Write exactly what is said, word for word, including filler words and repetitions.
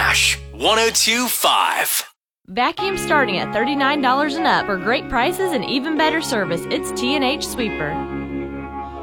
Ash one oh two point five. Vacuum starting at thirty-nine dollars and up for great prices and even better service. It's T and H Sweeper.